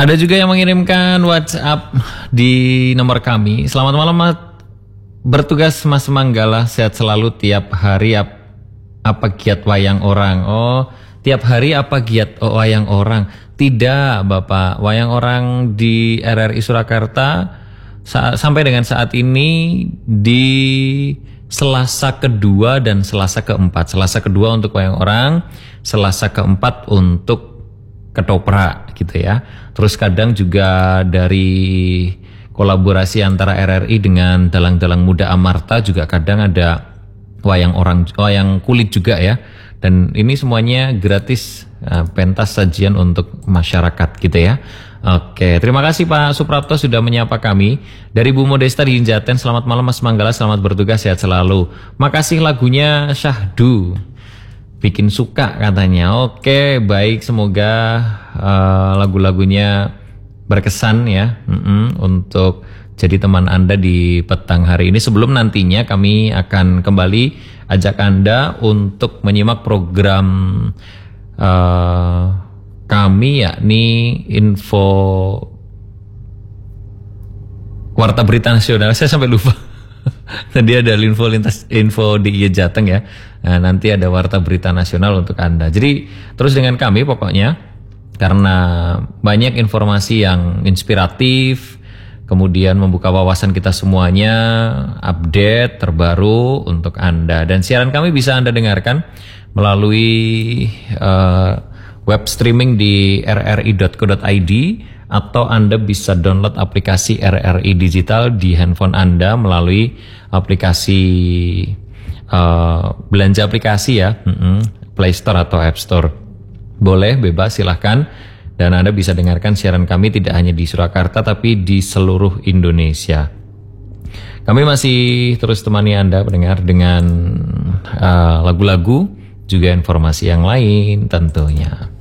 Ada juga yang mengirimkan WhatsApp di nomor kami. Selamat malam, bertugas Mas Manggala, sehat selalu. Tiap hari apa giat wayang orang? Oh, tiap hari apa giat wayang orang? Tidak, Bapak. Wayang orang di RRI Surakarta sampai dengan saat ini di Selasa kedua dan Selasa keempat. Selasa kedua untuk wayang orang, Selasa keempat untuk ketoprak gitu ya. Terus kadang juga dari kolaborasi antara RRI dengan Dalang-Dalang Muda Amarta juga kadang ada wayang kulit juga ya. Dan ini semuanya gratis, pentas sajian untuk masyarakat gitu ya. Oke, terima kasih Pak Suprapto sudah menyapa kami. Dari Bu Modesta di Injaten, selamat malam Mas Manggala, selamat bertugas, sehat selalu. Makasih lagunya Syahdu, bikin suka katanya. Oke, baik, semoga lagu-lagunya berkesan ya untuk jadi teman Anda di petang hari ini. Sebelum nantinya kami akan kembali ajak Anda untuk menyimak program kami, yakni info Warta Berita Nasional. Saya sampai lupa. Tadi ada info di Jateng ya. Nah, nanti ada Warta Berita Nasional untuk Anda. Jadi terus dengan kami pokoknya, karena banyak informasi yang inspiratif, kemudian membuka wawasan kita semuanya, update terbaru untuk Anda. Dan siaran kami bisa Anda dengarkan melalui web streaming di rri.co.id, atau Anda bisa download aplikasi RRI Digital di handphone Anda melalui aplikasi belanja aplikasi ya, Play Store atau App Store. Boleh, bebas, silahkan. Dan Anda bisa dengarkan siaran kami tidak hanya di Surakarta tapi di seluruh Indonesia. Kami masih terus temani Anda pendengar dengan lagu-lagu, juga informasi yang lain tentunya.